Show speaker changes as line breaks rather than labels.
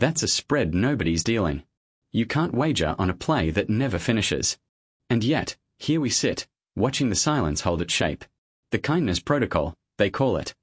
That's a spread nobody's dealing. You can't wager on a play that never finishes. And yet, here we sit, watching the silence hold its shape. The kindness protocol, they call it.